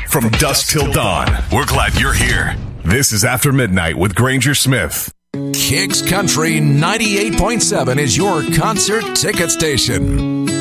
From dusk till dawn, we're glad you're here. This is After Midnight with Granger Smith. Kicks Country 98.7 is your concert ticket station.